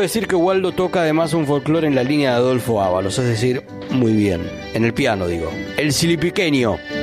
decir que Waldo toca además un folclore en la línea de Adolfo Ábalos, es decir, muy bien. En el piano, digo. El Silipiqueño.